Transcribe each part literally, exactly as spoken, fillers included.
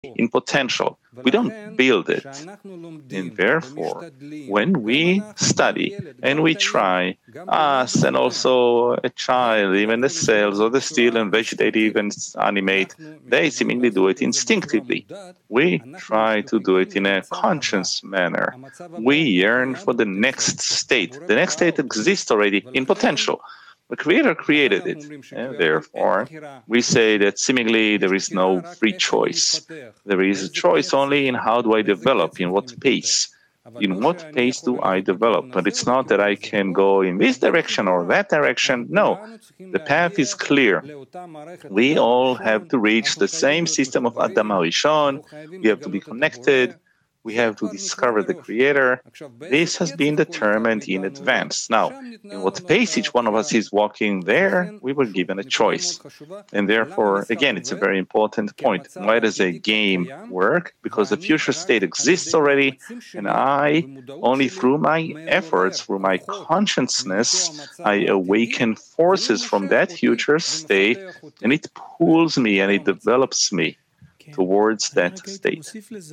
in potential. We don't build it. And therefore, when we study and we try, us and also a child, even the cells or the still and vegetative and animate, they seemingly do it instinctively. We try to do it in a conscious manner. We yearn for the next state. The next state exists already in potential. The Creator created it, and therefore we say that seemingly there is no free choice. There is a choice only in how do I develop, in what pace. In what pace do I develop? But it's not that I can go in this direction or that direction. No, the path is clear. We all have to reach the same system of Adam HaRishon. We have to be connected. We have to discover the Creator. This has been determined in advance. Now, in what pace each one of us is walking there, we were given a choice. And therefore, again, it's a very important point. Why does a game work? Because the future state exists already, and I, only through my efforts, through my consciousness, I awaken forces from that future state, and it pulls me and it develops me towards that state.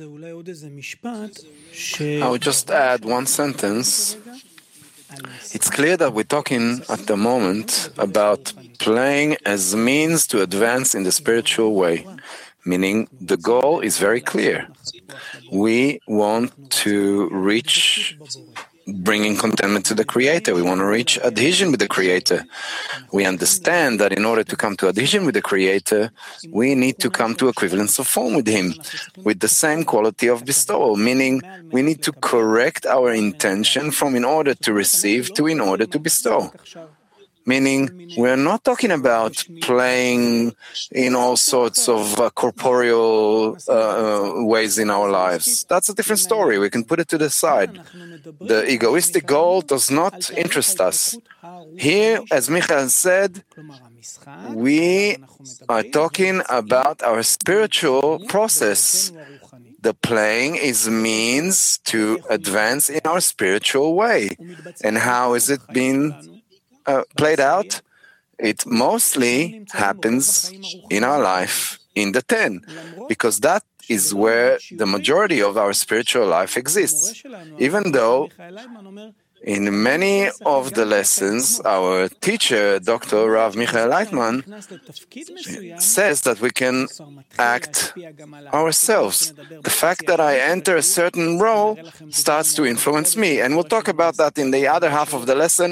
I would just add one sentence. It's clear that we're talking at the moment about playing as means to advance in the spiritual way, meaning the goal is very clear. We want to reach bringing contentment to the Creator. We want to reach adhesion with the Creator. We understand that in order to come to adhesion with the Creator, we need to come to equivalence of form with Him, with the same quality of bestowal, meaning we need to correct our intention from in order to receive to in order to bestow. Meaning, we're not talking about playing in all sorts of uh, corporeal uh, ways in our lives. That's a different story. We can put it to the side. The egoistic goal does not interest us. Here, as Michael said, we are talking about our spiritual process. The playing is means to advance in our spiritual way. And how is it being Uh, played out? It mostly happens in our life in the ten, because that is where the majority of our spiritual life exists. Even though in many of the lessons, our teacher, Doctor Rav Michael Leitman, says that we can act ourselves. The fact that I enter a certain role starts to influence me, and we'll talk about that in the other half of the lesson.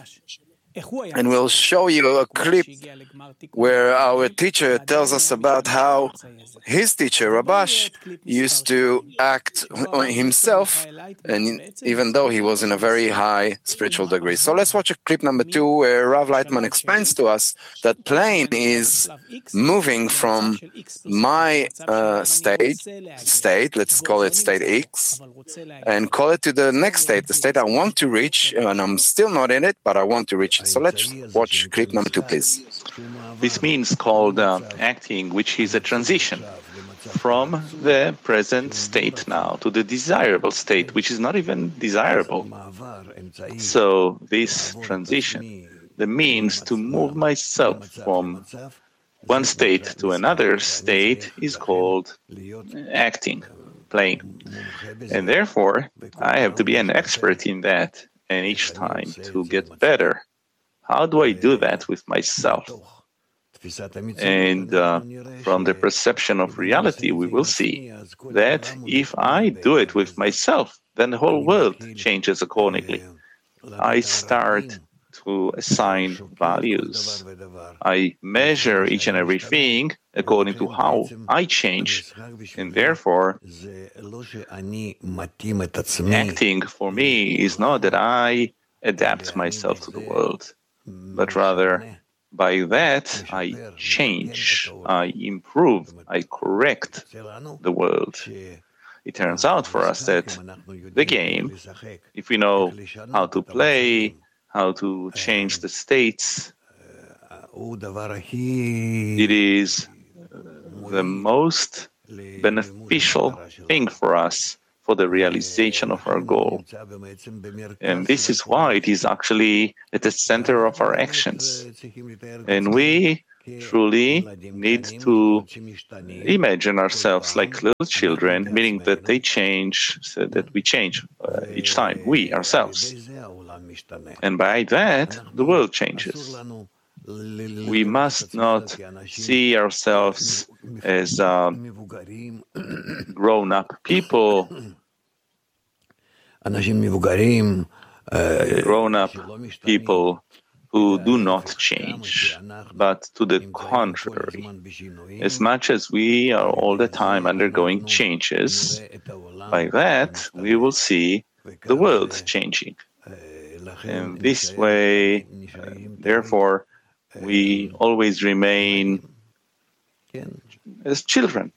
And we'll show you a clip where our teacher tells us about how his teacher, Rabash, used to act on himself, and even though he was in a very high spiritual degree. So let's watch a clip number two where Rav Leitman explains to us that playing is moving from my uh, state, state, let's call it state X, and call it to the next state, the state I want to reach, and I'm still not in it, but I want to reach it. So let's watch clip number two, please. This means called uh, acting, which is a transition from the present state now to the desirable state, which is not even desirable. So this transition, the means to move myself from one state to another state, is called acting, playing. And therefore, I have to be an expert in that, and each time to get better. How do I do that with myself? And uh, from the perception of reality, we will see that if I do it with myself, then the whole world changes accordingly. I start to assign values. I measure each and everything according to how I change, and therefore, acting for me is not that I adapt myself to the world, but rather by that I change, I improve, I correct the world. It turns out for us that the game, if we know how to play, how to change the states, it is the most beneficial thing for us for the realization of our goal. And this is why it is actually at the center of our actions. And we truly need to imagine ourselves like little children, meaning that they change, so that we change uh, each time, we ourselves. And by that, the world changes. We must not see ourselves as uh, grown-up people, grown-up people who do not change, but to the contrary. As much as we are all the time undergoing changes, by that we will see the world changing. And this way, uh, therefore, we always remain as children,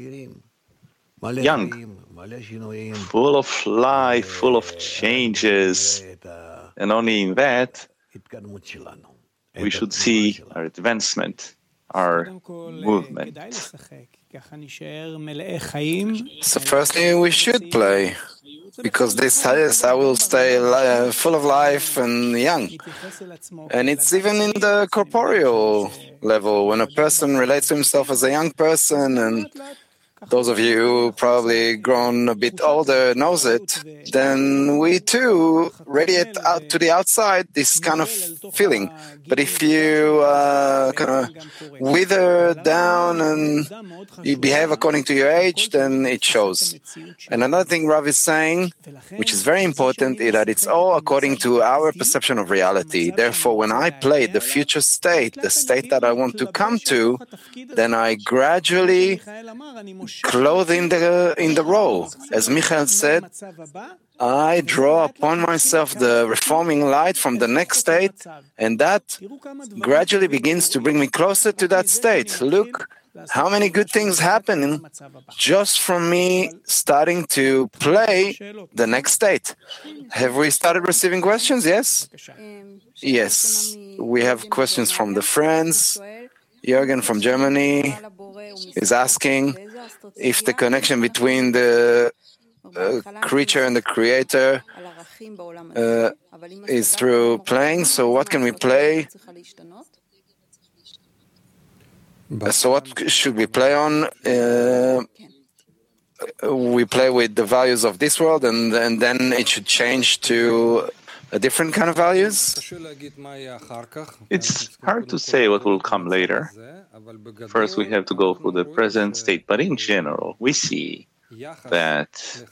young, full of life, full of changes, and only in that we should see our advancement, our movement. So firstly, we should play, because this is I will stay uh, full of life and young. And it's even in the corporeal level, when a person relates to himself as a young person, and those of you who probably grown a bit older knows it, then we too radiate out to the outside this kind of feeling. But if you uh, kind of wither down and you behave according to your age, then it shows. And another thing Rav is saying, which is very important, is that it's all according to our perception of reality. Therefore, when I play the future state, the state that I want to come to, then I gradually clothe in the in the role. As Michael said, I draw upon myself the reforming light from the next state, and that gradually begins to bring me closer to that state. Look how many good things happen just from me starting to play the next state. Have we started receiving questions? Yes? Yes. We have questions from the friends. Jürgen from Germany is asking if the connection between the uh, creature and the creator uh, is through playing. So what can we play? Uh, so what should we play on? Uh, we play with the values of this world, and, and then it should change to a different kind of values? It's hard to say what will come later. First, we have to go through the present state. But in general, we see that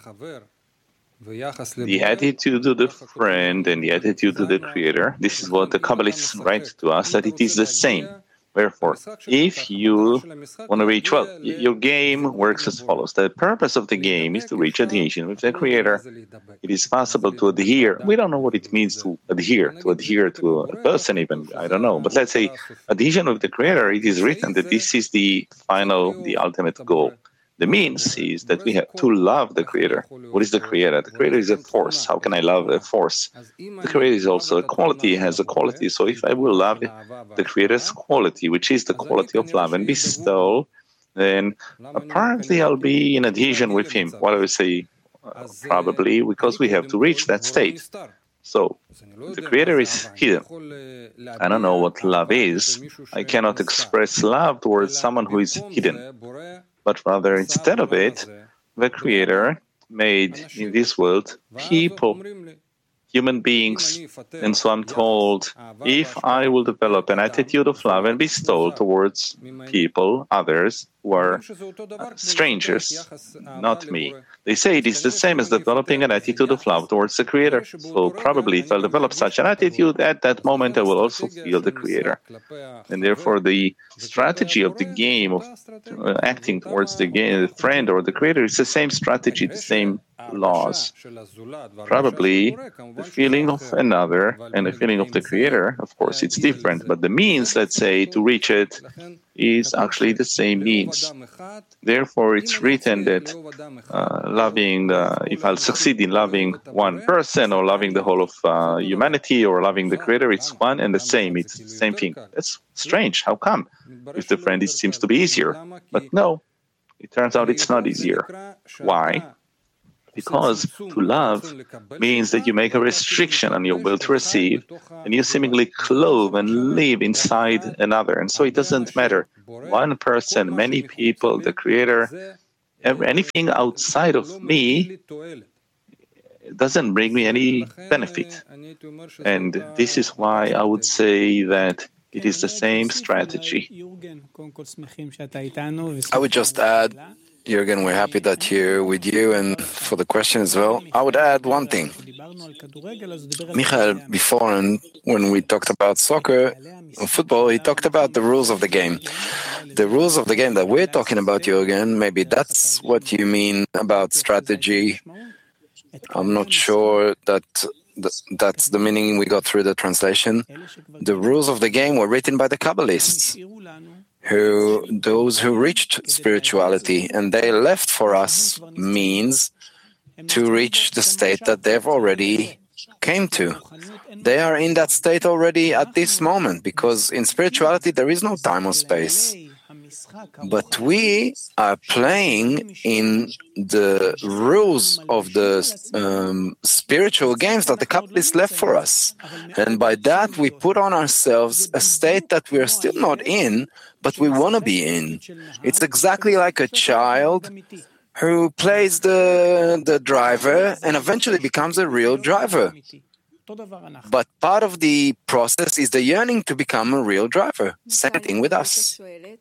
the attitude to the friend and the attitude to the Creator, this is what the Kabbalists write to us, that it is the same. Wherefore, if you want to reach, well, your game works as follows. The purpose of the game is to reach adhesion with the Creator. It is possible to adhere. We don't know what it means to adhere, to adhere to a person even, I don't know. But let's say adhesion with the Creator, it is written that this is the final, the ultimate goal. The means is that we have to love the Creator. What is the Creator? The Creator is a force. How can I love a force? The Creator is also a quality, has a quality. So if I will love the Creator's quality, which is the quality of love and bestow, then apparently I'll be in adhesion with Him. What do I say? Uh, probably because we have to reach that state. So the Creator is hidden. I don't know what love is. I cannot express love towards someone who is hidden. But rather, instead of it, the Creator made in this world people, human beings. And so I'm told, if I will develop an attitude of love and bestow towards people, others, who are uh, strangers, not me. They say it is the same as developing an attitude of love towards the Creator. So probably if I develop such an attitude, at that moment I will also feel the Creator. And therefore the strategy of the game, of uh, acting towards the, game, the friend or the Creator, is the same strategy, the same laws. Probably the feeling of another and the feeling of the Creator, of course, it's different, but the means, let's say, to reach it is actually the same means. Therefore, it's written that uh, loving, uh, if I'll succeed in loving one person or loving the whole of uh, humanity or loving the Creator, it's one and the same. It's the same thing. That's strange. How come? With the friend, it seems to be easier. But no, it turns out it's not easier. Why? Because to love means that you make a restriction on your will to receive, and you seemingly clothe and live inside another. And so it doesn't matter. One person, many people, the Creator, every, anything outside of me doesn't bring me any benefit. And this is why I would say that it is the same strategy. I would just add, Jürgen, we're happy that you're with you and for the question as well. I would add one thing. Michael, before, and when we talked about soccer, football, he talked about the rules of the game. The rules of the game that we're talking about, Jürgen, maybe that's what you mean about strategy. I'm not sure that that's the meaning we got through the translation. The rules of the game were written by the Kabbalists, who those who reached spirituality, and they left for us means to reach the state that they've already came to. They are in that state already at this moment, because in spirituality there is no time or space. But we are playing in the rules of the um, spiritual games that the Kabbalists left for us. And by that, we put on ourselves a state that we are still not in, but we want to be in. It's exactly like a child who plays the, the driver and eventually becomes a real driver. But part of the process is the yearning to become a real driver. Same thing with us.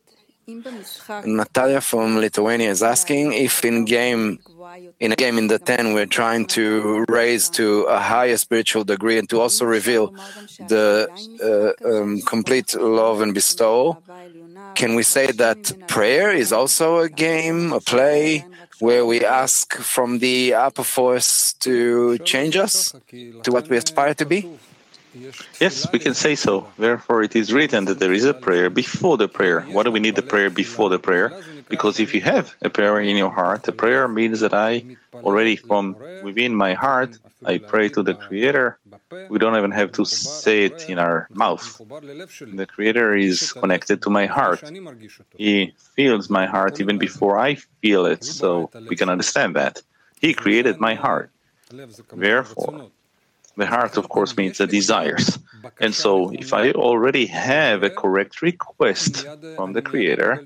Natalia from Lithuania is asking if in game, in a game in the ten we're trying to raise to a higher spiritual degree and to also reveal the uh, um, complete love and bestowal. Can we say that prayer is also a game, a play, where we ask from the upper force to change us to what we aspire to be? Yes, we can say so. Therefore, it is written that there is a prayer before the prayer. Why do we need the prayer before the prayer? Because if you have a prayer in your heart, a prayer means that I already from within my heart, I pray to the Creator. We don't even have to say it in our mouth. The Creator is connected to my heart. He feels my heart even before I feel it, so we can understand that. He created my heart. Therefore, the heart, of course, means the desires. And so if I already have a correct request from the Creator,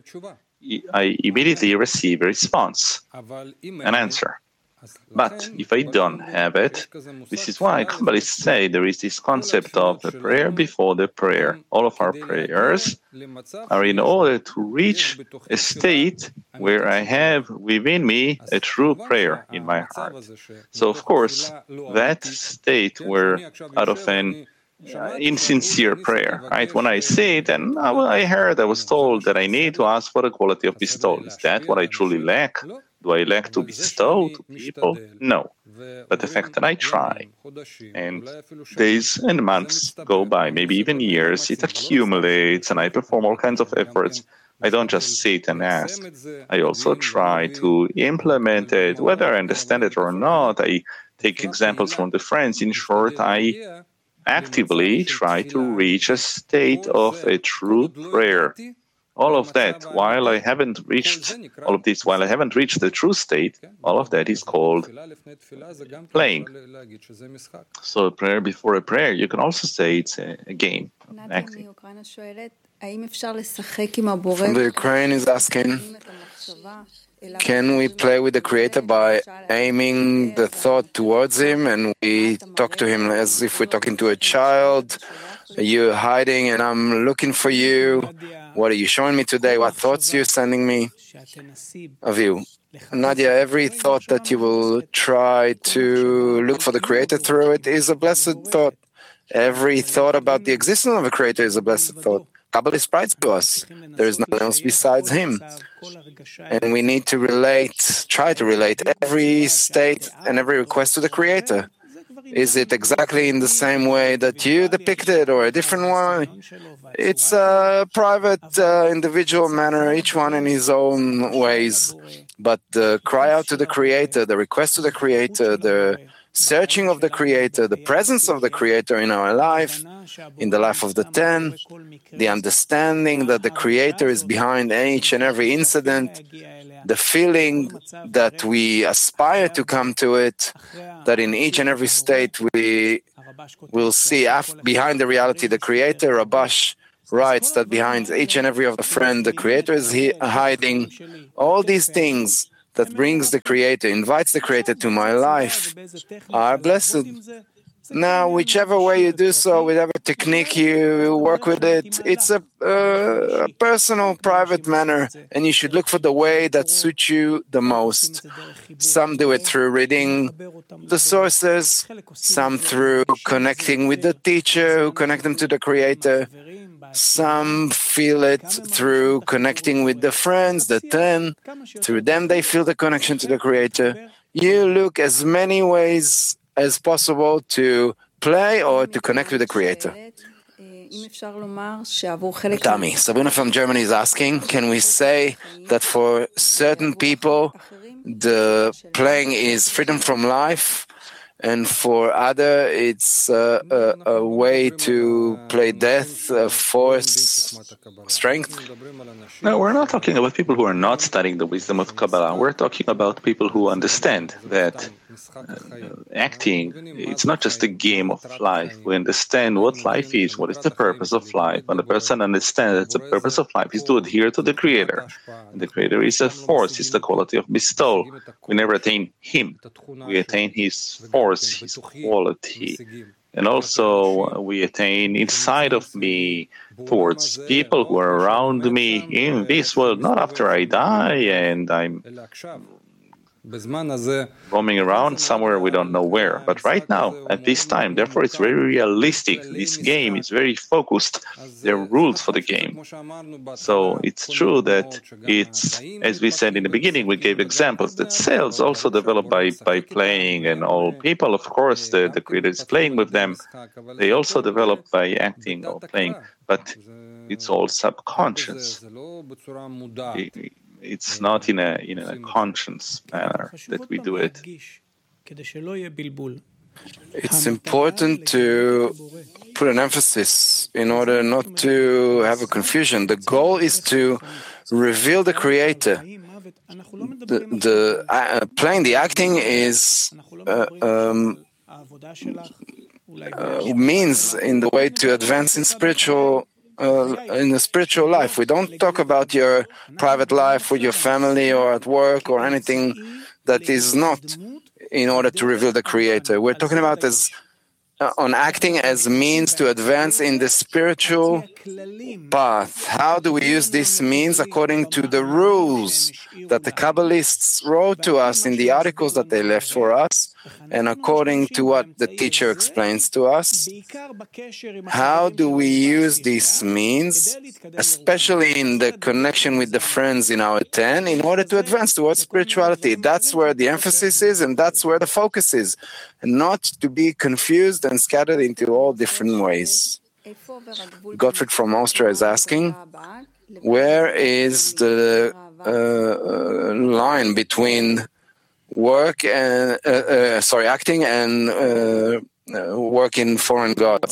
I immediately receive a response, an answer. But if I don't have it, this is why Kabbalists say there is this concept of the prayer before the prayer. All of our prayers are in order to reach a state where I have within me a true prayer in my heart. So, of course, that state where out of an Uh, insincere prayer, right? When I say it, and uh, well, I heard, I was told that I need to ask for the quality of bestowal. Is that what I truly lack? Do I lack to bestow to people? No. But the fact that I try, and days and months go by, maybe even years, it accumulates, and I perform all kinds of efforts. I don't just sit and ask. I also try to implement it, whether I understand it or not. I take examples from the friends. In short, I actively try to reach a state of a true prayer. All of that, while I haven't reached all of this, while I haven't reached the true state, all of that is called playing. So a prayer before a prayer, you can also say it's a, a game, acting. From the Ukraine is asking, can we play with the Creator by aiming the thought towards Him and we talk to Him as if we're talking to a child? You're hiding and I'm looking for you. What are you showing me today? What thoughts you're sending me? Of you. Nadia, every thought that you will try to look for the Creator through it is a blessed thought. Every thought about the existence of a Creator is a blessed thought. Kabbalist writes to us, there is nothing else besides Him. And we need to relate, try to relate every state and every request to the Creator. Is it exactly in the same way that you depicted or a different one? It's a private, uh, individual manner, each one in his own ways. But the cry out to the Creator, the request to the Creator, the searching of the Creator, the presence of the Creator in our life, in the life of the ten, the understanding that the Creator is behind each and every incident, the feeling that we aspire to come to it, that in each and every state we will see af- behind the reality the Creator. Rabash writes that behind each and every of the friend, the Creator is he- hiding. All these things that brings the Creator, invites the Creator to my life, are blessed. Now, whichever way you do so, whatever technique you work with it, it's a, uh, a personal, private manner, and you should look for the way that suits you the most. Some do it through reading the sources, some through connecting with the teacher who connect them to the Creator. Some feel it through connecting with the friends, the ten. Through them, they feel the connection to the Creator. You look as many ways as possible to play or to connect with the Creator. Tami, Sabrina from Germany is asking, can we say that for certain people the playing is freedom from life, and for other it's uh, a, a way to play death, uh, force, strength? No, we're not talking about people who are not studying the wisdom of Kabbalah. We're talking about people who understand that uh, acting, it's not just a game of life. We understand what life is, what is the purpose of life. When the person understands that the purpose of life is to adhere to the Creator. And the Creator is a force, it's the quality of bestowal. We never attain Him. We attain His force, His quality. And also we attain inside of me towards people who are around me in this world, not after I die and I'm roaming around somewhere we don't know where, but right now, at this time. Therefore, it's very realistic. This game is very focused. There are rules for the game. So it's true that it's, as we said in the beginning, we gave examples that cells also developed by, by playing, and all people, of course, the, the Creator is playing with them. They also develop by acting or playing, but it's all subconscious. It, It's not in a in a conscious manner that we do it. It's important to put an emphasis in order not to have a confusion. The goal is to reveal the Creator. The, the uh, playing, the acting is uh, um, uh, means in the way to advance in spiritual Uh, in the spiritual life. We don't talk about your private life with your family or at work or anything that is not in order to reveal the Creator. We're talking about as uh, on acting as means to advance in the spiritual path. How do we use these means? According to the rules that the Kabbalists wrote to us in the articles that they left for us, and according to what the teacher explains to us. How do we use these means, especially in the connection with the friends in our ten, in order to advance towards spirituality? That's where the emphasis is, and that's where the focus is, and not to be confused and scattered into all different ways. Gottfried from Austria is asking, where is the uh, line between work and uh, uh, sorry, acting and uh, uh, work in foreign gods?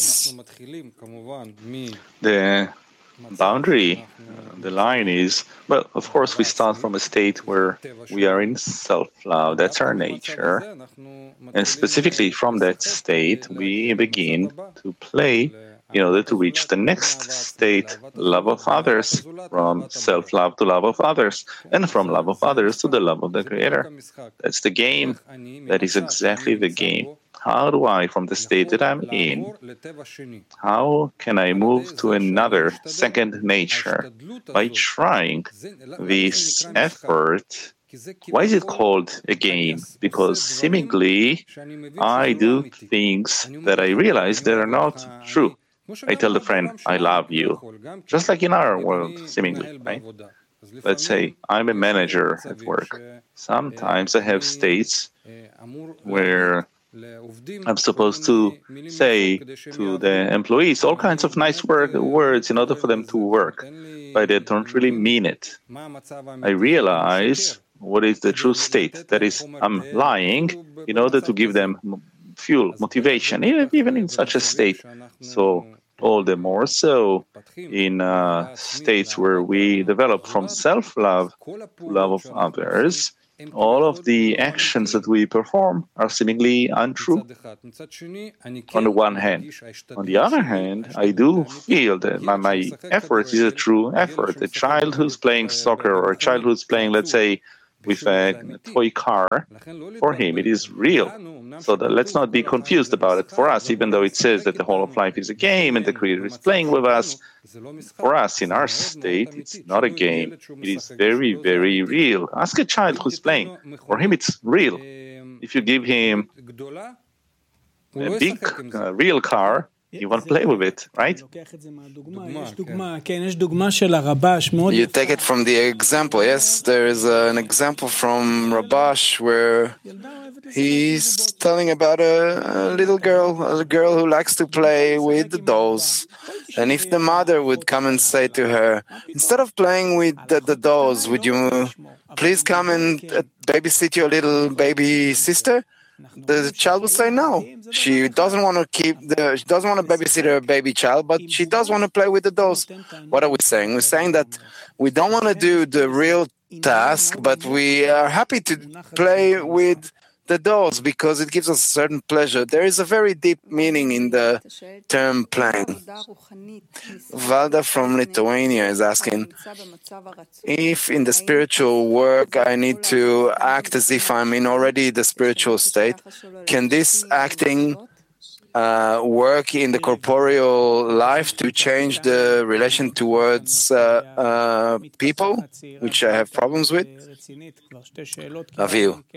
The boundary, uh, the line is, well, of course, we start from a state where we are in self-love. That's our nature. And specifically from that state, we begin to play in order to reach the next state, love of others, from self-love to love of others, and from love of others to the love of the Creator. That's the game. That is exactly the game. How do I, from the state that I'm in, how can I move to another second nature? By trying this effort. Why is it called a game? Because seemingly I do things that I realize that are not true. I tell the friend, I love you. Just like in our world, seemingly, right? Let's say I'm a manager at work. Sometimes I have states where I'm supposed to say to the employees all kinds of nice word, words in order for them to work, but they don't really mean it. I realize what is the true state. That is, I'm lying in order to give them fuel, motivation, even in such a state. So all the more so in uh, states where we develop from self-love to love of others. All of the actions that we perform are seemingly untrue on the one hand. On the other hand, I do feel that my, my effort is a true effort. A child who's playing soccer or a child who's playing, let's say, with a toy car, for him it is real. So that let's not be confused about it. For us, even though it says that the whole of life is a game and the Creator is playing with us, for us in our state, it's not a game. It is very, very real. Ask a child who's playing. For him, it's real. If you give him a big, uh, real car, you want to play with it, right? You take it from the example. Yes, there is uh, an example from Rabash where he's telling about a, a little girl, a girl who likes to play with the dolls. And if the mother would come and say to her, instead of playing with the, the dolls, would you please come and uh, babysit your little baby sister? The child would say no. She doesn't want to keep the. She doesn't want to babysit her baby child, but she does want to play with the dolls. What are we saying? We're saying that we don't want to do the real task, but we are happy to play with the dolls because it gives us a certain pleasure. There is a very deep meaning in the term playing. Valda from Lithuania is asking, if in the spiritual work I need to act as if I'm in already the spiritual state, can this acting uh, work in the corporeal life to change the relation towards uh, uh, people, which I have problems with? Aviv.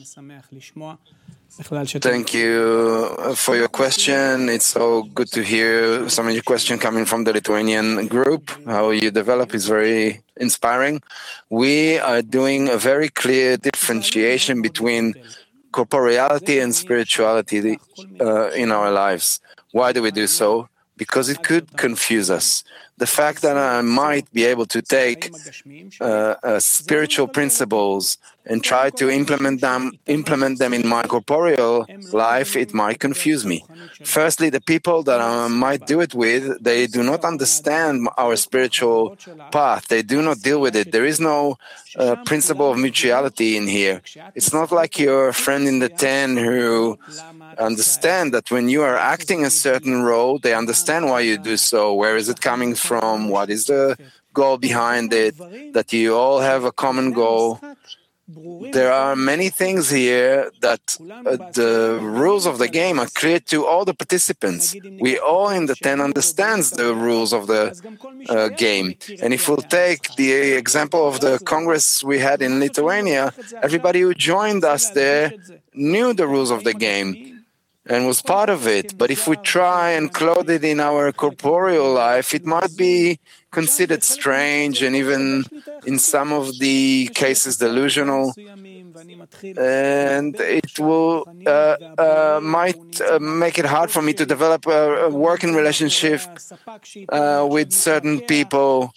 Thank you for your question. It's so good to hear some of your question coming from the Lithuanian group. How you develop is very inspiring. We are doing a very clear differentiation between corporeality and spirituality uh, in our lives. Why do we do so? Because it could confuse us. The fact that I might be able to take uh, uh, spiritual principles and try to implement them, implement them in my corporeal life, it might confuse me. Firstly, the people that I might do it with, they do not understand our spiritual path. They do not deal with it. There is no uh, principle of mutuality in here. It's not like your friend in the ten who understand that when you are acting a certain role, they understand why you do so. Where is it coming from? What is the goal behind it? That you all have a common goal. There are many things here that uh, the rules of the game are clear to all the participants. We all in the ten understands the rules of the uh, game. And if we'll take the example of the Congress we had in Lithuania, everybody who joined us there knew the rules of the game and was part of it. But if we try and clothe it in our corporeal life, it might be considered strange and even in some of the cases delusional, and it will uh, uh, might uh, make it hard for me to develop a, a working relationship uh, with certain people,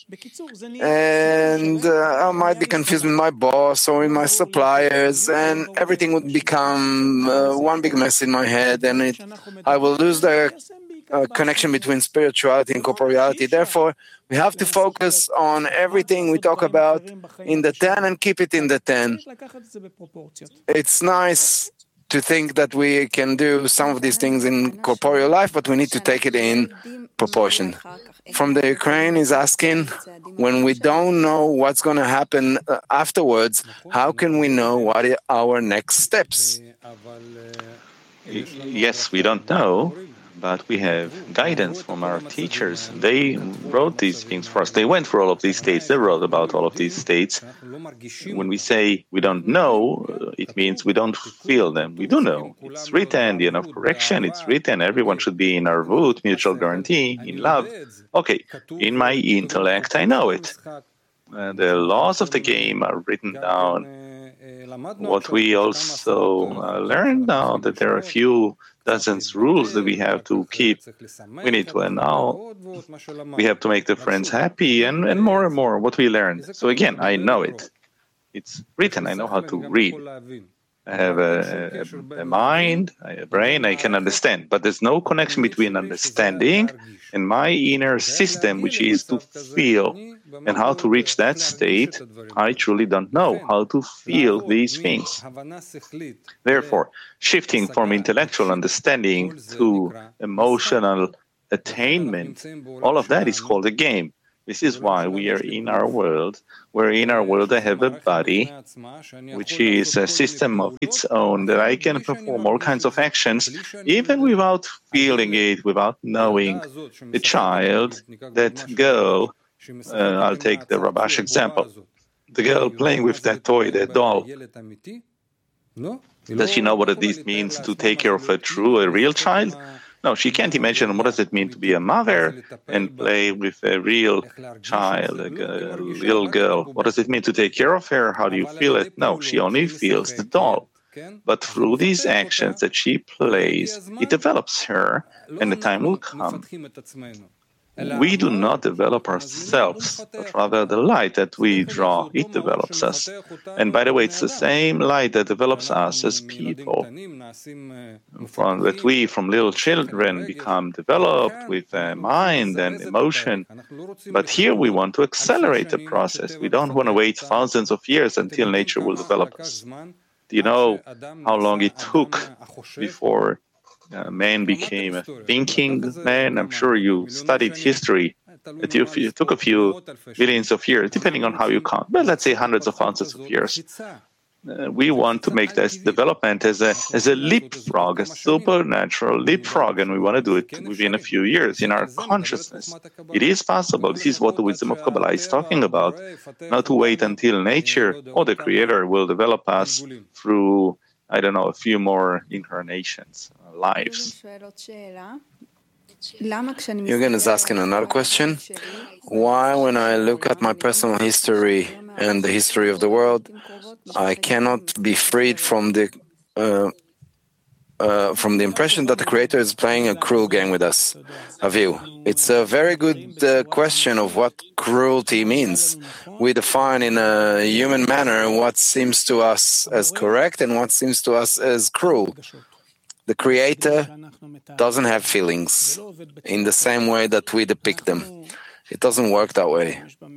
and uh, I might be confused with my boss or with my suppliers, and everything would become uh, one big mess in my head, and it, I will lose the uh, connection between spirituality and corporeality. Therefore, we have to focus on everything we talk about in the ten and keep it in the ten. It's nice to think that we can do some of these things in corporeal life, but we need to take it in proportion. From the Ukraine is asking, when we don't know what's going to happen afterwards, how can we know what are our next steps? Yes, we don't know, but we have guidance from our teachers. They wrote these things for us. They went through all of these states. They wrote about all of these states. When we say we don't know, it means we don't feel them. We do know. It's written, the end of correction, it's written. Everyone should be in arvut, mutual guarantee, in love. Okay, in my intellect, I know it. Uh, the laws of the game are written down. What we also uh, learned now, that there are a few dozens rules that we have to keep. We need to, and now we have to make the friends happy, and, and more and more what we learn. So again, I know it. It's written. I know how to read. I have a, a, a mind, a brain, I can understand. But there's no connection between understanding and my inner system, which is to feel. And how to reach that state, I truly don't know how to feel these things. Therefore, shifting from intellectual understanding to emotional attainment, all of that is called a game. This is why we are in our world, where in our world I have a body, which is a system of its own, that I can perform all kinds of actions, even without feeling it, without knowing. The child, that girl, uh, I'll take the Rabash example, the girl playing with that toy, that doll. Does she know what this means to take care of a true, a real child? No, she can't imagine what does it mean to be a mother and play with a real child, a, a little girl. What does it mean to take care of her? How do you feel it? No, she only feels the doll. But through these actions that she plays, it develops her, and the time will come. We do not develop ourselves, but rather the light that we draw, it develops us. And by the way, it's the same light that develops us as people. From that we, from little children, become developed with a mind and emotion. But here we want to accelerate the process. We don't want to wait thousands of years until nature will develop us. Do you know how long it took before Uh, man became a thinking man? I'm sure you studied history. It, it took a few billions of years, depending on how you count, but let's say hundreds of thousands of years. Uh, we want to make this development as a as a leapfrog, a supernatural leapfrog, and we want to do it within a few years in our consciousness. It is possible. This is what the wisdom of Kabbalah is talking about. Not to wait until nature or the Creator will develop us through, I don't know, a few more incarnations, lives. Yugen is asking another question. Why, when I look at my personal history and the history of the world, I cannot be freed from the uh, uh, from the impression that the Creator is playing a cruel game with us? Aviv, it's a very good uh, question of what cruelty means. We define in a human manner what seems to us as correct and what seems to us as cruel. The Creator doesn't have feelings in the same way that we depict them. It doesn't work that way.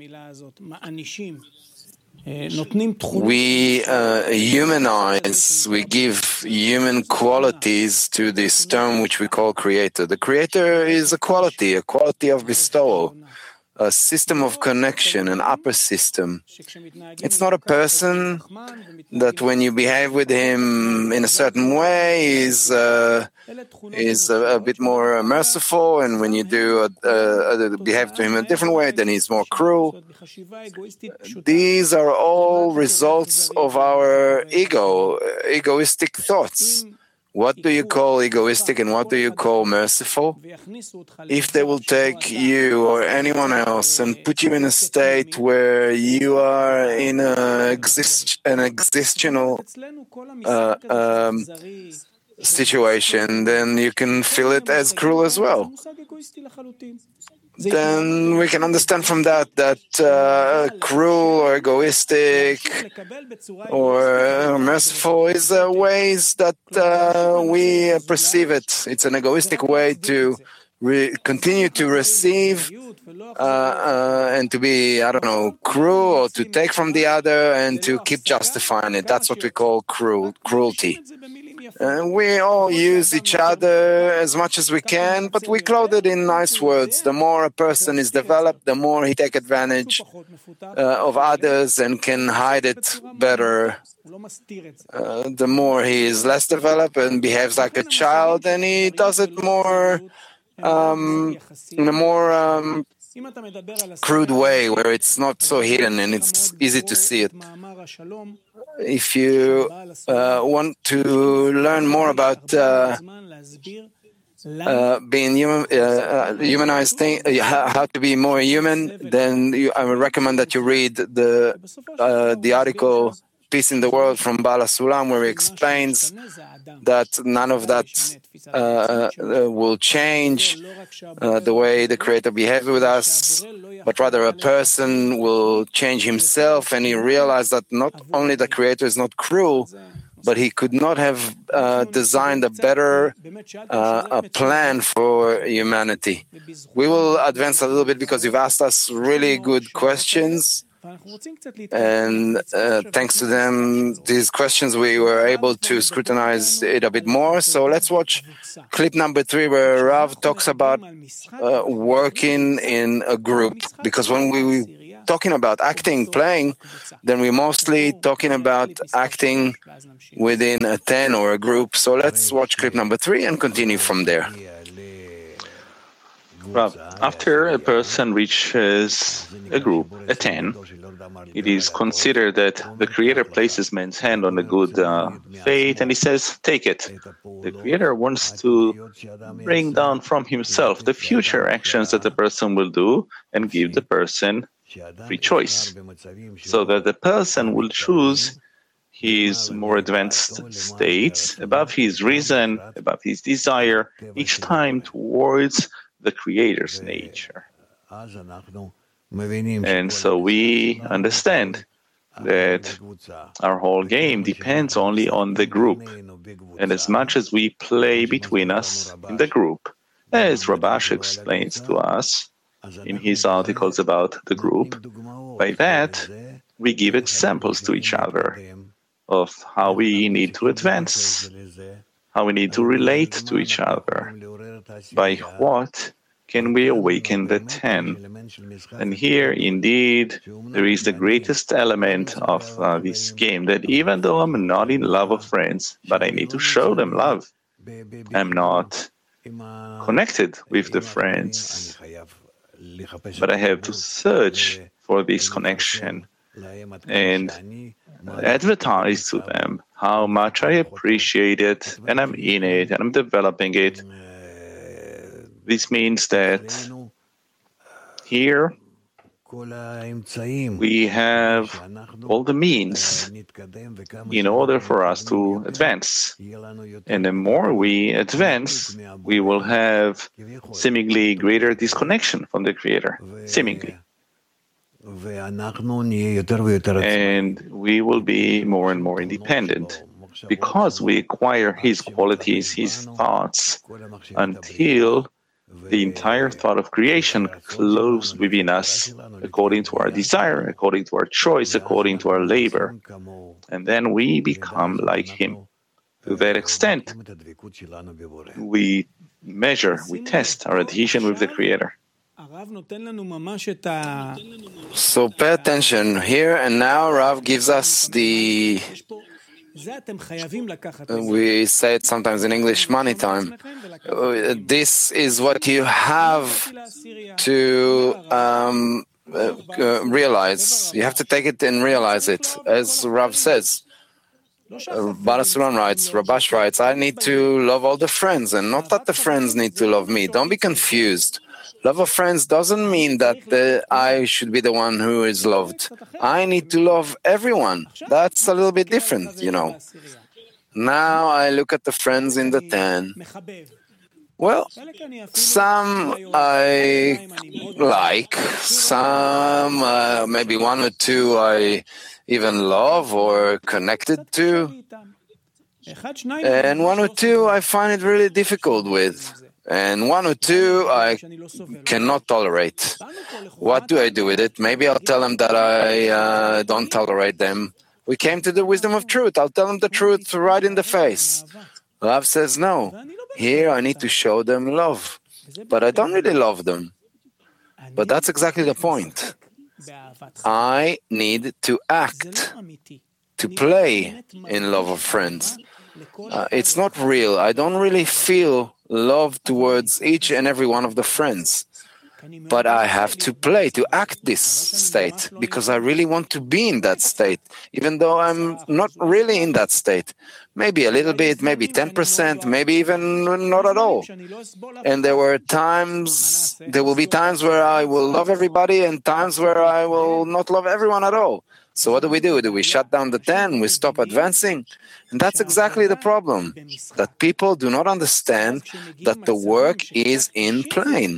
We uh, humanize, we give human qualities to this term which we call Creator. The Creator is a quality, a quality of bestowal, a system of connection, an upper system. It's not a person that when you behave with him in a certain way is uh, is a, a bit more merciful, and when you do uh, uh, behave to him in a different way, then he's more cruel. These are all results of our ego, egoistic thoughts. What do you call egoistic and what do you call merciful? If they will take you or anyone else and put you in a state where you are in a exist, an existential uh, um, situation, then you can feel it as cruel as well. Then we can understand from that that uh, cruel or egoistic or merciful is uh, ways that uh, we perceive it. It's an egoistic way to re- continue to receive uh, uh, and to be, I don't know, cruel, or to take from the other and to keep justifying it. That's what we call cruel, cruelty. Uh, we all use each other as much as we can, but we clothe it in nice words. The more a person is developed, the more he takes advantage uh, of others and can hide it better. Uh, the more he is less developed and behaves like a child, and he does it more um, in a more um, crude way, where it's not so hidden and it's easy to see it. If you uh, want to learn more about uh, uh, being human, uh, humanized, thing, uh, how to be more human, then you, I would recommend that you read the uh, the article "Peace in the World" from Baal HaSulam, where he explains that none of that uh, uh, will change uh, the way the Creator behaves with us, but rather a person will change himself, and he realizes that not only the Creator is not cruel, but he could not have uh, designed a better uh, a plan for humanity. We will advance a little bit because you've asked us really good questions. And uh, thanks to them, these questions, we were able to scrutinize it a bit more. So let's watch clip number three, where Rav talks about uh, working in a group. Because when we were talking about acting, playing, then we're mostly talking about acting within a ten or a group. So let's watch clip number three and continue from there. Well, after a person reaches a group, a ten, it is considered that the Creator places man's hand on a good uh, fate and he says, take it. The Creator wants to bring down from himself the future actions that the person will do and give the person free choice, so that the person will choose his more advanced states above his reason, above his desire, each time towards the Creator's nature. And so we understand that our whole game depends only on the group. And as much as we play between us in the group, as Rabash explains to us in his articles about the group, by that we give examples to each other of how we need to advance, how we need to relate to each other. By what can we awaken the ten? And here, indeed, there is the greatest element of uh, this game, that even though I'm not in love of friends, but I need to show them love. I'm not connected with the friends, but I have to search for this connection and advertise to them how much I appreciate it, and I'm in it, and I'm developing it. This means that here we have all the means in order for us to advance. And the more we advance, we will have seemingly greater disconnection from the Creator, seemingly. And we will be more and more independent because we acquire His qualities, His thoughts, until the entire thought of creation flows within us according to our desire, according to our choice, according to our labor. And then we become like Him. To that extent, we measure, we test our adhesion with the Creator. So pay attention. Here and now, Rav gives us the, we say it sometimes in English, money time. Uh, this is what you have to um, uh, uh, realize. You have to take it and realize it. As Rav says, uh, Balasuran writes, Rabash writes, I need to love all the friends, and not that the friends need to love me. Don't be confused. Love of friends doesn't mean that the, I should be the one who is loved. I need to love everyone. That's a little bit different, you know. Now I look at the friends in the ten. Well, some I like, some, uh, maybe one or two I even love or connected to, and one or two I find it really difficult with. And one or two I cannot tolerate. What do I do with it? Maybe I'll tell them that I uh, don't tolerate them. We came to the wisdom of truth. I'll tell them the truth right in the face. Love says no. Here I need to show them love. But I don't really love them. But that's exactly the point. I need to act, to play in love of friends. Uh, it's not real. I don't really feel love towards each and every one of the friends. But I have to play, to act this state, because I really want to be in that state, even though I'm not really in that state. Maybe a little bit, maybe ten percent, maybe even not at all. And there were times, there will be times where I will love everybody and times where I will not love everyone at all. So what do we do? Do we shut down the ten? We stop advancing? And that's exactly the problem, that people do not understand that the work is in playing.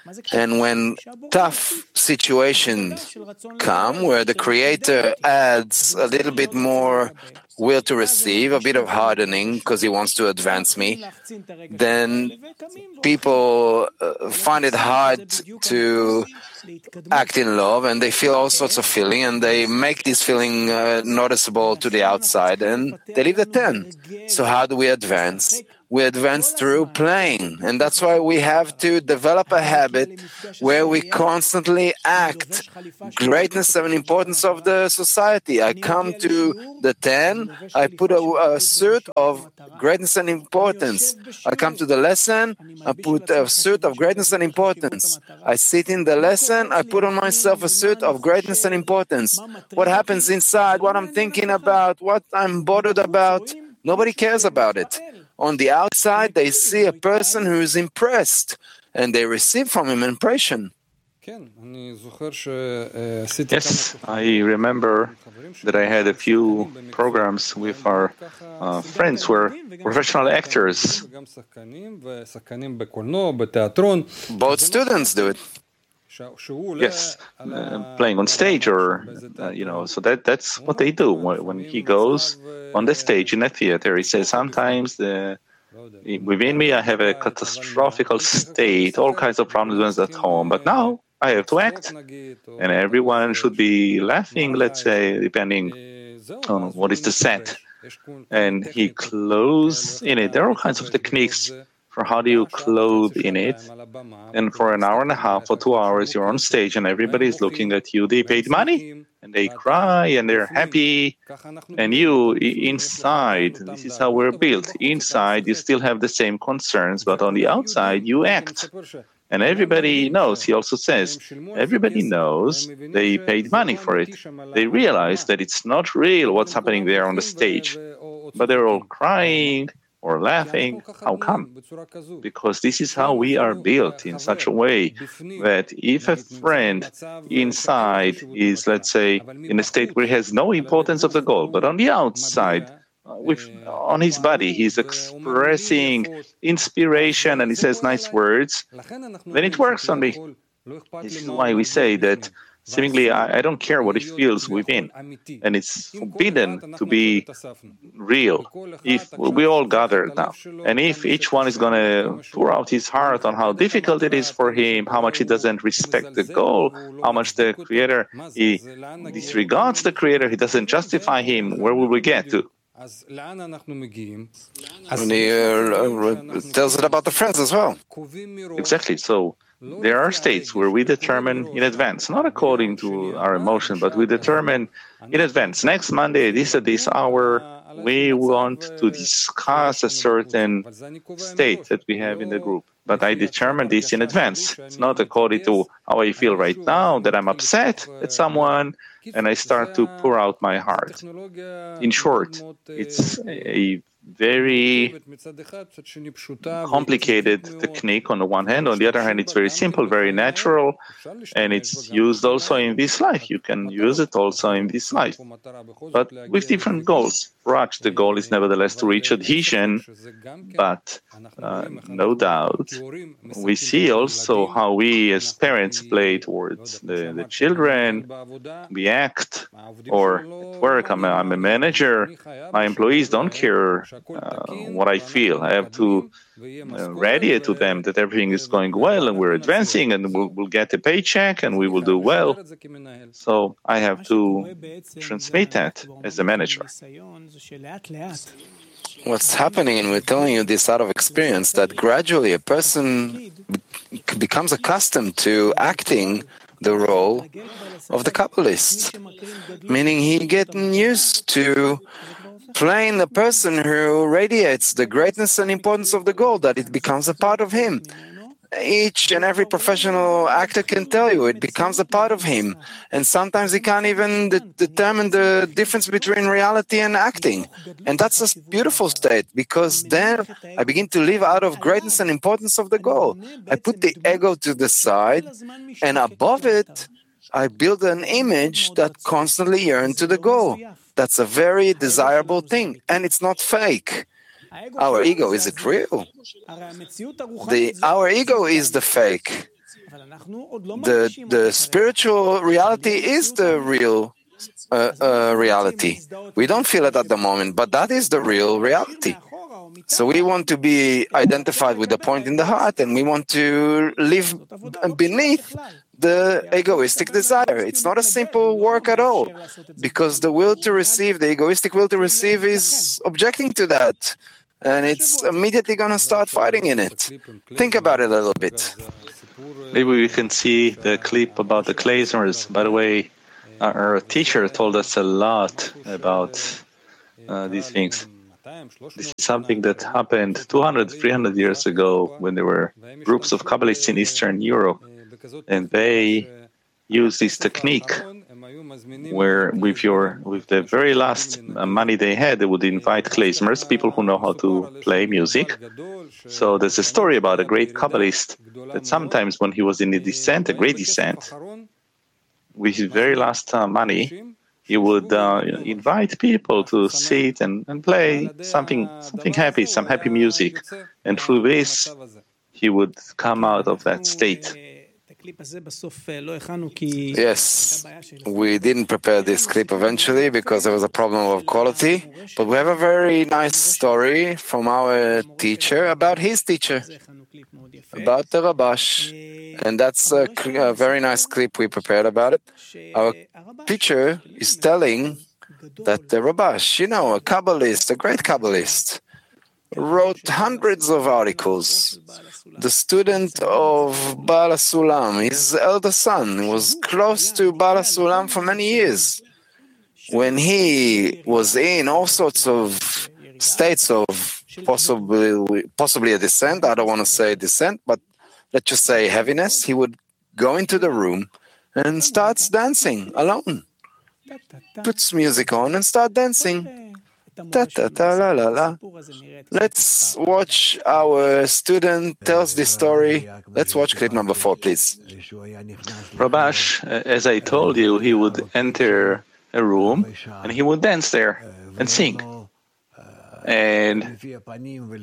And when tough situations come, where the Creator adds a little bit more will to receive, a bit of hardening because he wants to advance me, then people uh, find it hard to act in love, and they feel all sorts of feeling, and they make this feeling uh, noticeable to the outside, and they leave the ten. So how do we advance? We advance through playing, and that's why we have to develop a habit where we constantly act greatness and importance of the society. I come to the ten, I put a, a suit of greatness and importance. I come to the lesson, I put a suit of greatness and importance. I sit in the lesson, I put on myself a suit of greatness and importance. What happens inside, what I'm thinking about, what I'm bothered about, nobody cares about it. On the outside, they see a person who is impressed, and they receive from him impression. Yes, I remember that I had a few programs with our uh, friends who were professional actors. Both students do it. Yes, uh, playing on stage, or uh, you know, so that that's what they do. When he goes on the stage in a theater, he says, sometimes the within me I have a catastrophical state, all kinds of problems at home, but now I have to act, and everyone should be laughing, let's say, depending on what is the set. And he clothes in it. There are all kinds of techniques for how do you clothe in it. And for an hour and a half or two hours, you're on stage and everybody's looking at you. They paid money and they cry and they're happy. And you, inside, this is how we're built. Inside, you still have the same concerns, but on the outside, you act. And everybody knows, he also says, everybody knows they paid money for it. They realize that it's not real what's happening there on the stage. But they're all crying or laughing. How come? Because this is how we are built, in such a way that if a friend inside is, let's say, in a state where he has no importance of the goal, but on the outside, with on his body, he's expressing inspiration and he says nice words, then it works on me. This is why we say that seemingly, I, I don't care what it feels within, and it's forbidden to be real. If we all gathered now, and if each one is going to pour out his heart on how difficult it is for him, how much he doesn't respect the goal, how much the Creator, he disregards the Creator, he doesn't justify him, where will we get to? And he uh, tells it about the friends as well. Exactly. So there are states where we determine in advance, not according to our emotion, but we determine in advance. Next Monday, this at this hour, we want to discuss a certain state that we have in the group. But I determine this in advance. It's not according to how I feel right now, that I'm upset at someone, and I start to pour out my heart. In short, it's a very complicated technique on the one hand. On the other hand, it's very simple, very natural, and it's used also in this life. You can use it also in this life, but with different goals. For us, the goal is nevertheless to reach adhesion, but uh, no doubt, we see also how we as parents play towards the, the children. We act, or at work, I'm a, I'm a manager, my employees don't care Uh, what I feel. I have to uh, radiate to them that everything is going well and we're advancing and we'll, we'll get a paycheck and we will do well. So I have to transmit that as a manager. What's happening, and we're telling you this out of experience, that gradually a person becomes accustomed to acting the role of the Kabbalist, meaning he getting used to playing the person who radiates the greatness and importance of the goal, that it becomes a part of him. Each and every professional actor can tell you it becomes a part of him. And sometimes he can't even de- determine the difference between reality and acting. And that's a beautiful state, because then I begin to live out of greatness and importance of the goal. I put the ego to the side, and above it, I build an image that constantly yearns to the goal. That's a very desirable thing, and it's not fake. Our ego, is it real? The, our ego is the fake. The, the spiritual reality is the real uh, uh, reality. We don't feel it at the moment, but that is the real reality. So we want to be identified with the point in the heart, and we want to live beneath the egoistic desire. It's not a simple work at all, because the will to receive, the egoistic will to receive, is objecting to that, and it's immediately going to start fighting in it. Think about it a little bit. Maybe we can see the clip about the klezmers. By the way, our teacher told us a lot about uh, these things. This is something that happened two hundred, three hundred years ago when there were groups of Kabbalists in Eastern Europe, and they used this technique where with your with the very last money they had, they would invite klezmers, people who know how to play music. So there's a story about a great Kabbalist that sometimes when he was in a descent, a great descent, with his very last uh, money, he would uh, invite people to sit and, and play something something happy, some happy music. And through this, he would come out of that state. Yes, we didn't prepare this clip eventually because there was a problem of quality, but we have a very nice story from our teacher about his teacher, about the Rabash, and that's a, a very nice clip we prepared about it. Our teacher is telling that the Rabash, you know, a Kabbalist, a great Kabbalist, wrote hundreds of articles. The student of Baal HaSulam, his elder son, was close to Baal HaSulam for many years. When he was in all sorts of states of possibly, possibly a descent, I don't want to say descent, but let's just say heaviness, he would go into the room and starts dancing alone. Puts music on and start dancing. Ta, ta, ta, la, la, la. Let's watch our student tells this story. Let's watch clip number four, please. Rabash, as I told you, he would enter a room and he would dance there and sing. And uh,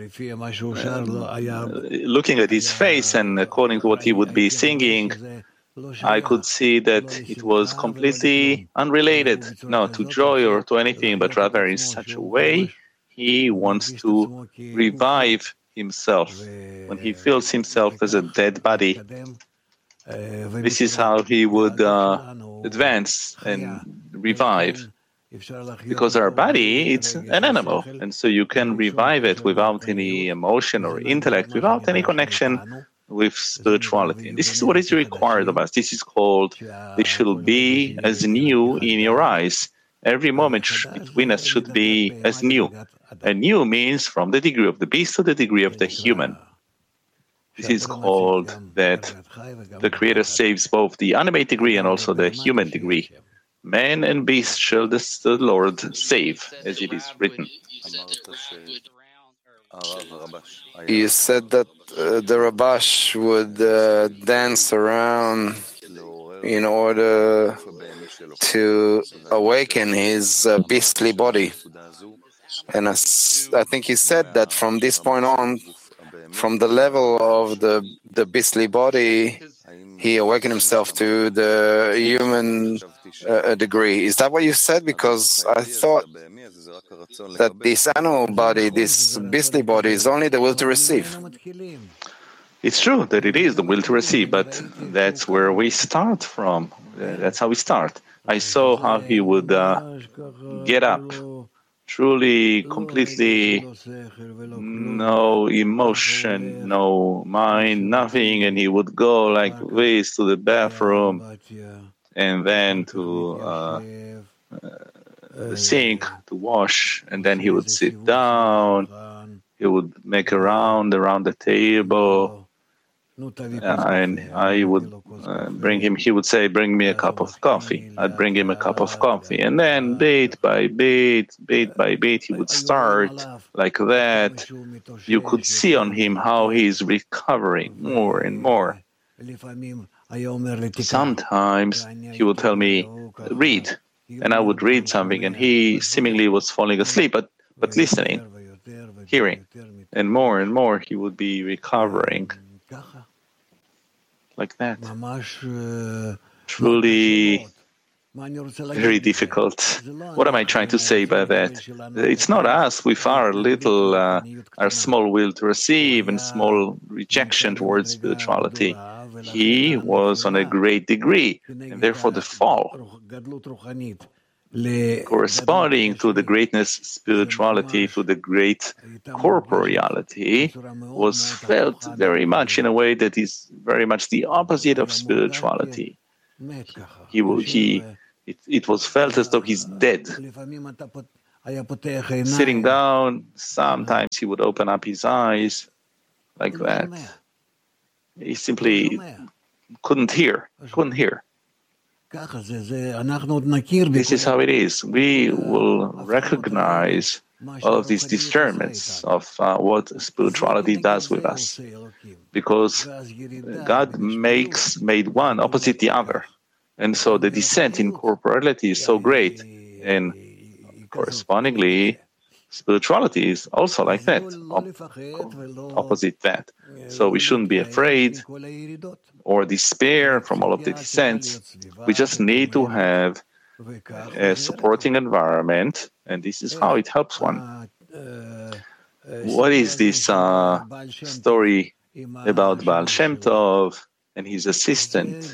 looking at his face and according to what he would be singing, I could see that it was completely unrelated, no, to joy or to anything, but rather in such a way he wants to revive himself. When he feels himself as a dead body, this is how he would uh, advance and revive. Because our body, it's an animal, and so you can revive it without any emotion or intellect, without any connection with spirituality. And this is what is required of us. This is called, this should be as new in your eyes. Every moment between us should be as new. And new means from the degree of the beast to the degree of the human. This is called that the Creator saves both the animate degree and also the human degree. Man and beast shall the Lord save, as it is written. You said that uh, the Rabash would uh, dance around in order to awaken his uh, beastly body. And I, I think he said that from this point on, from the level of the, the beastly body, he awakened himself to the human uh, degree. Is that what you said? Because I thought that this animal body, this beastly body, is only the will to receive. It's true that it is the will to receive, but that's where we start from. That's how we start. I saw how he would uh, get up, truly, completely, no emotion, no mind, nothing, and he would go like this to the bathroom and then to uh, the sink to wash, and then he would sit down, he would make a round around the table, uh, and I would uh, bring him, he would say, bring me a cup of coffee. I'd bring him a cup of coffee, and then bit by bit, bit by bit, he would start like that. You could see on him how he's recovering more and more. Sometimes he would tell me, read. And I would read something, and he seemingly was falling asleep, but, but listening, hearing. And more and more he would be recovering. like that. Truly very difficult. What am I trying to say by that? It's not us with our little, uh, our small will to receive and small rejection towards spirituality. He was on a great degree, and therefore the fall, corresponding to the greatness spirituality, to the great corporeality, was felt very much in a way that is very much the opposite of spirituality. He, he, it, it was felt as though he's dead. Sitting down, sometimes he would open up his eyes like that. He simply couldn't hear, couldn't hear. This is how it is. We will recognize all of these discernments of uh, what spirituality does with us, because God makes made one opposite the other, and so the descent in corporality is so great, and correspondingly, spirituality is also like that, op- opposite that. So we shouldn't be afraid or despair from all of the descents. We just need to have a supporting environment, and this is how it helps one. What is this uh, story about Baal Shem Tov and his assistant?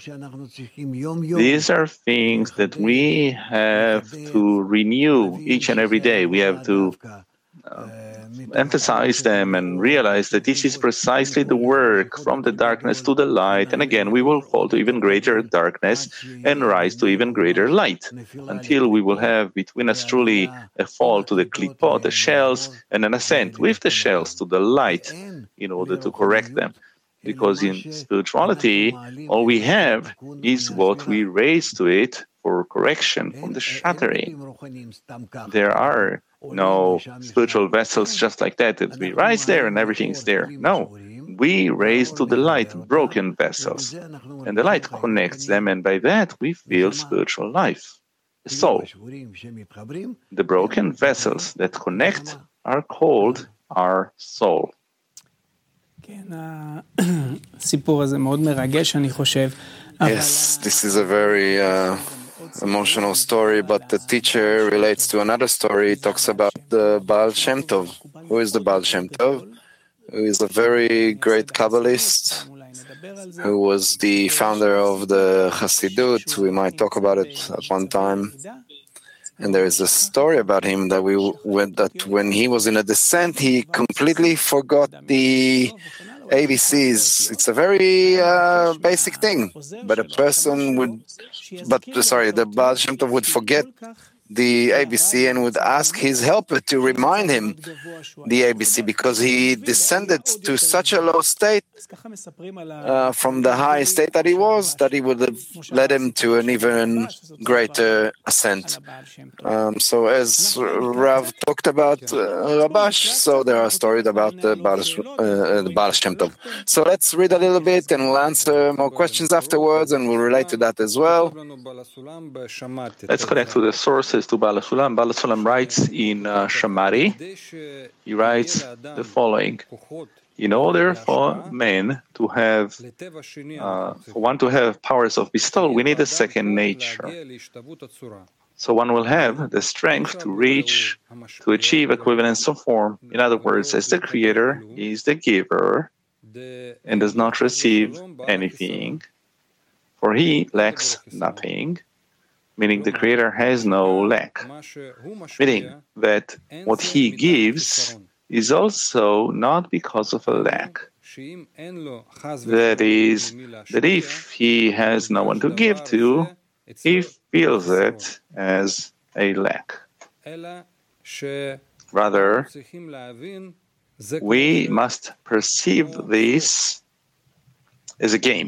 These are things that we have to renew each and every day. We have to uh, emphasize them and realize that this is precisely the work from the darkness to the light. And again, we will fall to even greater darkness and rise to even greater light, until we will have between us truly a fall to the klipot, the shells, and an ascent with the shells to the light in order to correct them. Because in spirituality, all we have is what we raise to it for correction from the shattering. There are no spiritual vessels just like that, that we rise there and everything's there. No, we raise to the light broken vessels, and the light connects them, and by that we feel spiritual life, the soul. The broken vessels that connect are called our soul. Yes, this is a very uh, emotional story, but the teacher relates to another story. He talks about the Baal Shem Tov. Who is the Baal Shem Tov? Who is a very great Kabbalist, who was the founder of the Hasidut. We might talk about it at one time. And there is a story about him that we when, that when he was in a descent, he completely forgot the A B Cs. It's a very uh, basic thing, but a person would, but sorry, the Baal Shem Tov would forget the A B C and would ask his helper to remind him the A B C, because he descended to such a low state uh, from the high state that he was, that he would have led him to an even greater ascent. Um, so as Rav talked about uh, Rabash, so there are stories about the Baal, uh, the Baal Shem Tov. So let's read a little bit and we'll answer more questions afterwards, and we'll relate to that as well. Let's connect to the sources to Baal HaSulam. Baal HaSulam writes in uh, Shamari, he writes the following: in order for men to have, uh, for one to have powers of bestowal, we need a second nature. So one will have the strength to reach, to achieve equivalence of form. In other words, as the creator is the giver and does not receive anything, for he lacks nothing, meaning the creator has no lack, meaning that what he gives is also not because of a lack. That is, that if he has no one to give to, he feels it as a lack. Rather, we must perceive this as a game.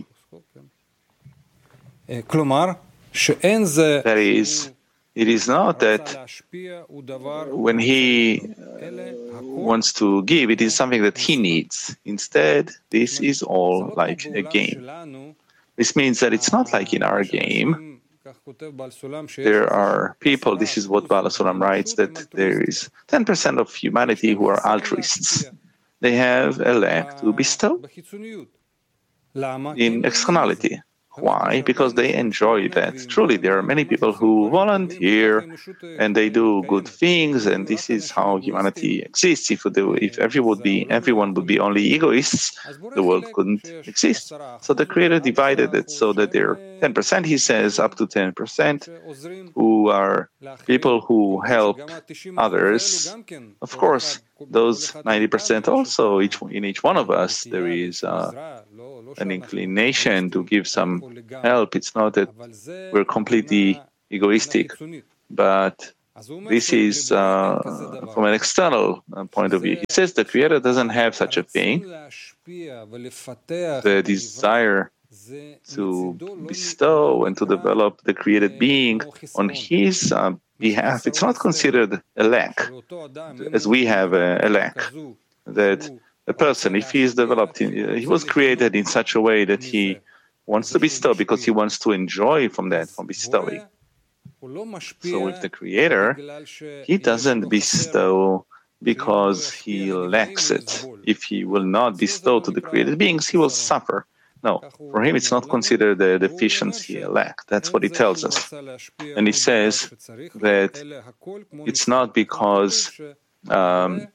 That is, it is not that when he wants to give, it is something that he needs. Instead, this is all like a game. This means that it's not like in our game. There are people, this is what Baal HaSulam writes, that there is ten percent of humanity who are altruists. They have a lack to bestow. in externality. Why? Because they enjoy that. Truly, there are many people who volunteer and they do good things, and this is how humanity exists. If they, if everyone would be everyone would be only egoists, the world couldn't exist. So the Creator divided it so that there are ten percent, he says, up to ten percent, who are people who help others. Of course, those ninety percent also, each in each one of us, there is uh, an inclination to give some help. It's not that we're completely egoistic, but this is uh, from an external uh, point of view. He says the Creator doesn't have such a thing. The desire to bestow and to develop the created being on his uh, behalf, it's not considered a lack, as we have a, a lack. That a person, if he is developed, in, he was created in such a way that he wants to bestow because he wants to enjoy from that, from bestowing. So with the Creator, he doesn't bestow because he lacks it. If he will not bestow to the created beings, he will suffer. No, for him it's not considered a deficiency, a lack. That's what he tells us. And he says that it's not because um,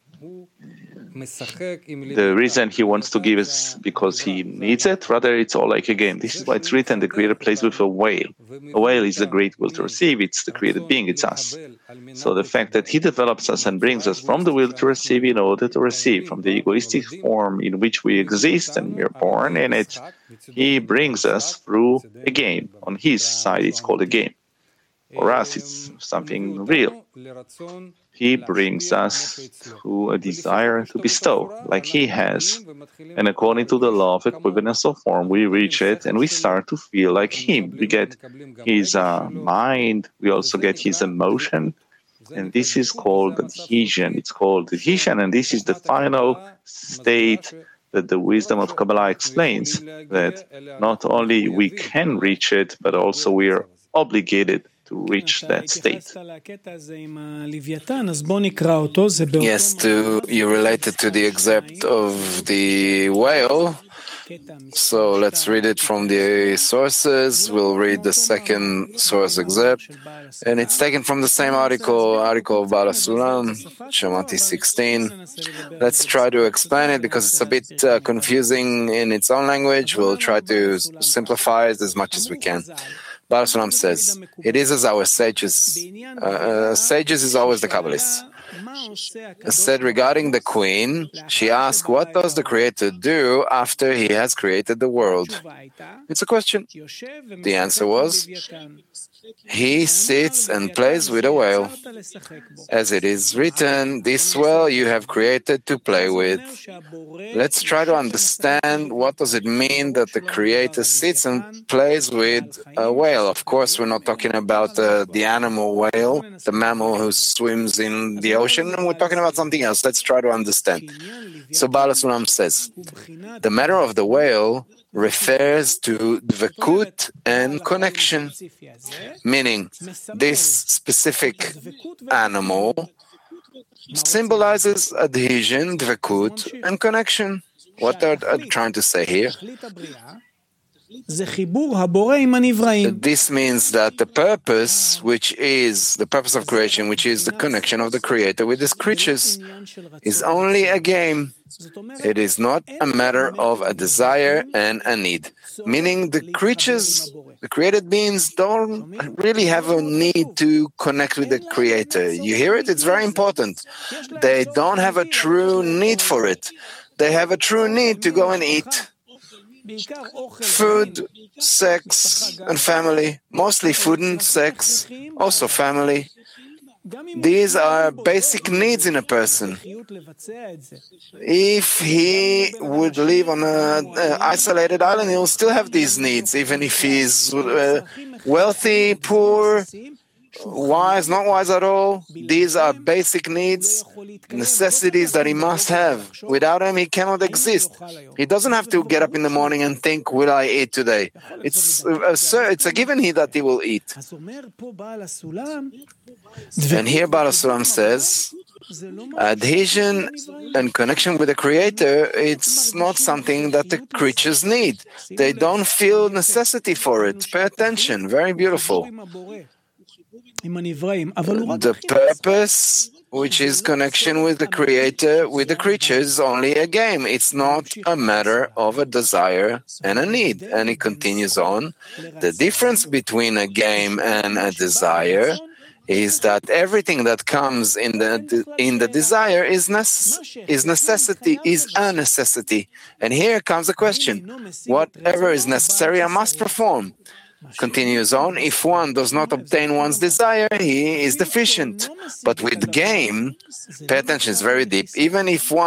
the reason he wants to give is because he needs it. Rather, it's all like a game. This is why it's written, the Creator plays with a whale. A whale is the great will to receive. It's the created being. It's us. So the fact that he develops us and brings us from the will to receive in order to receive, from the egoistic form in which we exist and we are born in it, he brings us through a game. On his side, it's called a game. For us, it's something real. He brings us to a desire to bestow, like he has. And according to the law of equivalence of form, we reach it and we start to feel like him. We get his uh, mind, we also get his emotion. And this is called adhesion. It's called adhesion, and this is the final state that the wisdom of Kabbalah explains, that not only we can reach it, but also we are obligated to reach that state. Yes, to, you related to the excerpt of the whale. So let's read it from the sources. We'll read the second source excerpt. And it's taken from the same article, article of Baal HaSulam, Shamati sixteen. Let's try to explain it because it's a bit uh, confusing in its own language. We'll try to simplify it as much as we can. Baal HaSulam says, it is as our sages, uh, uh, sages is always the Kabbalists. Said regarding the queen, she asked, what does the Creator do after he has created the world? It's a question. The answer was, he sits and plays with a whale. As it is written, this whale you have created to play with. Let's try to understand what does it mean that the Creator sits and plays with a whale. Of course, we're not talking about uh, the animal whale, the mammal who swims in the ocean, and we're talking about something else. Let's try to understand. So Baal HaSulam says, the matter of the whale refers to dvekut and connection, meaning this specific animal symbolizes adhesion, dvekut, and connection. What are they trying to say here? This means that the purpose, which is the purpose of creation, which is the connection of the Creator with his creatures, is only a game. It is not a matter of a desire and a need. Meaning the creatures, the created beings, don't really have a need to connect with the Creator. You hear it? It's very important. They don't have a true need for it. They have a true need to go and eat. Food, sex, and family. Mostly food and sex, also family. These are basic needs in a person. If he would live on an isolated island, he will still have these needs, even if he is uh, wealthy, poor, wise, not wise at all. These are basic needs, necessities that he must have. Without them, he cannot exist. He doesn't have to get up in the morning and think, will I eat today? It's a, it's a given he that he will eat. And here Baal HaSulam says Adhesion and connection with the Creator, it's not something that the creatures need. They don't feel necessity for it. Pay attention. Very beautiful. The purpose, which is connection with the Creator, with the creatures, is only a game. It's not a matter of a desire and a need. And it continues on. The difference between a game and a desire is that everything that comes in the in the desire is nece- is necessity, is a necessity. And here comes the question: whatever is necessary, I must perform. Continues on, if one does not obtain one's desire, he is deficient. But with game, pay attention, it's very deep. Even if one